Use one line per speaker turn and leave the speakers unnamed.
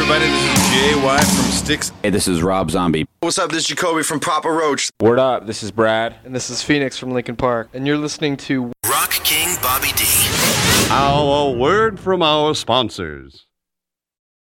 everybody? This is J.Y. from Styx.
Hey, this is Rob Zombie.
What's up? This is Jacoby from Papa Roach.
Word up, this is Brad.
And this is Phoenix from Linkin Park. And you're listening to
Rock King Bobby D.
Now, a word from our sponsors.